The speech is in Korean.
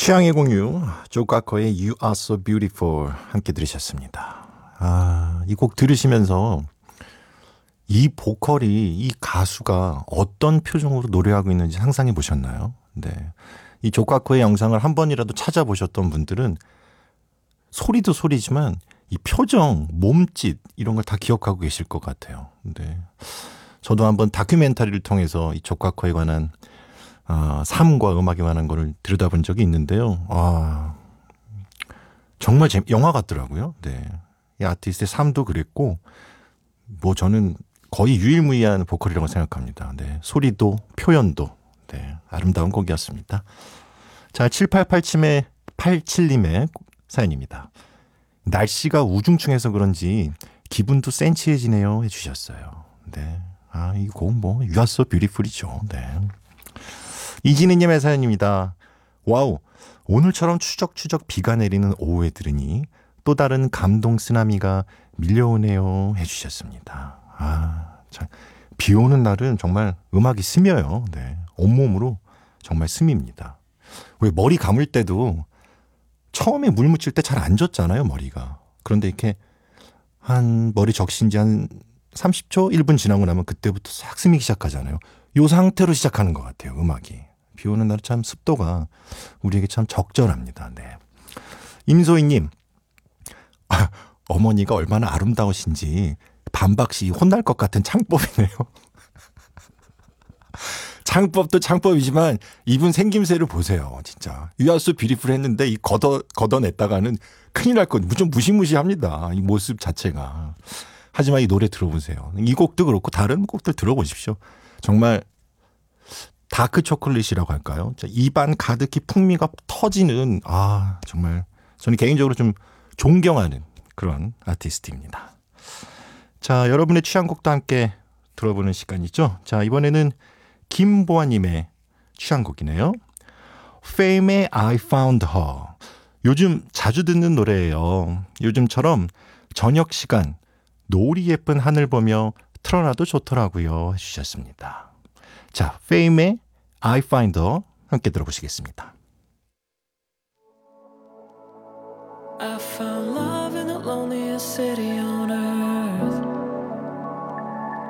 취향의 공유, 조카커의 You Are So Beautiful 함께 들으셨습니다. 이 곡 들으시면서 이 보컬이, 이 가수가 어떤 표정으로 노래하고 있는지 상상해 보셨나요? 네. 이 조카커의 영상을 한 번이라도 찾아보셨던 분들은 소리도 소리지만 이 표정, 몸짓 이런 걸 다 기억하고 계실 것 같아요. 네. 저도 한번 다큐멘터리를 통해서 이 조카커에 관한 삶과 음악에 관한 거를 들여다본 적이 있는데요. 정말 영화 같더라고요. 네. 이 아티스트의 삶도 그랬고, 뭐 저는 거의 유일무이한 보컬이라고 생각합니다. 네. 소리도, 표현도, 네. 아름다운 곡이었습니다. 자, 7887님의 사연입니다. 날씨가 우중충해서 그런지 기분도 센치해지네요. 해주셨어요. 네. 이 곡 뭐, You Are So Beautiful이죠. 네. 이진희님의 사연입니다. 와우, 오늘처럼 추적추적 비가 내리는 오후에 들으니 또 다른 감동 쓰나미가 밀려오네요 해주셨습니다. 참, 비 오는 날은 정말 음악이 스며요. 네, 온몸으로 정말 스밉니다. 왜 머리 감을 때도 처음에 물 묻힐 때 잘 안 젖잖아요, 머리가. 그런데 이렇게 머리 적신 지 한 30초, 1분 지나고 나면 그때부터 싹 스미기 시작하잖아요. 요 상태로 시작하는 것 같아요, 음악이. 비 오는 날은 참 습도가 우리에게 참 적절합니다. 네. 임소희님, 어머니가 얼마나 아름다우신지 반박시 혼날 것 같은 창법이네요. 창법도 창법이지만 이분 생김새를 보세요. 진짜 유아수 비리풀 했는데 이 걷어냈다가는 큰일 날 것. 좀 무시무시합니다. 이 모습 자체가. 하지만 이 노래 들어보세요. 이 곡도 그렇고 다른 곡들 들어보십시오. 정말 다크 초콜릿이라고 할까요? 입안 가득히 풍미가 터지는 정말 저는 개인적으로 좀 존경하는 그런 아티스트입니다. 자, 여러분의 취향곡도 함께 들어보는 시간이죠. 자, 이번에는 김보아님의 취향곡이네요. Fame의 I Found Her. 요즘 자주 듣는 노래예요. 요즘처럼 저녁 시간 노을이 예쁜 하늘 보며 틀어놔도 좋더라고요 해주셨습니다. 자, Fame의 I Find Her 함께 들어보시겠습니다. I found love in the loneliest city on